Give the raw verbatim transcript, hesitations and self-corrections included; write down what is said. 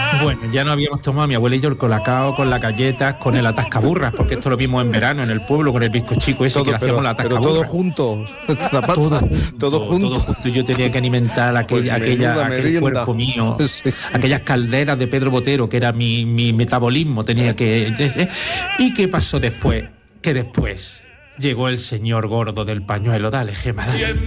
Bueno, ya no habíamos tomado mi abuela y yo el colacao con las galletas, con el atascaburras, porque esto lo vimos en verano en el pueblo con el bizcochico ese Todo, que le hacíamos pero, la pero atascaburra. todo junto. Zapata, Todo junto, todo junto. todo junto. Yo tenía que alimentar aquella, Pues aquella, menuda aquel merienda. cuerpo mío, Sí. aquellas calderas de Pedro Botero, que era mi, mi metabolismo, tenía que... ¿Y qué pasó después? Que después llegó el señor gordo del pañuelo. Dale, Gema, dale.